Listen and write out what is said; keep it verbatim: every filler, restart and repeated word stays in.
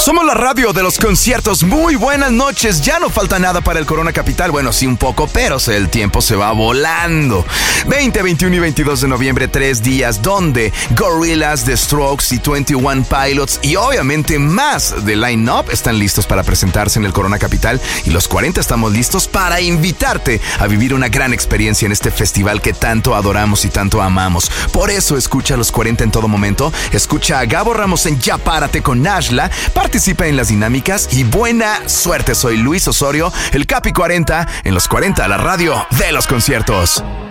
Somos la radio de los conciertos. Muy buenas noches. Ya no falta nada para el Corona Capital. Bueno, sí un poco, pero el tiempo se va volando. veinte, veintiuno y veintidós de noviembre, tres días donde Gorillaz, The Strokes y veintiuno Pilots y obviamente más de line-up están listos para presentarse en el Corona Capital. Y los cuarenta estamos listos para invitarte a vivir una gran experiencia en este festival que tanto adoramos y tanto amamos. Por eso escucha a los cuarenta en todo momento. Escucha a Gabo Ramos en Ya Párate con Nashla. Participa en las dinámicas y buena suerte. Soy Luis Osorio, el Capi cuarenta, en los cuarenta, la radio de los conciertos.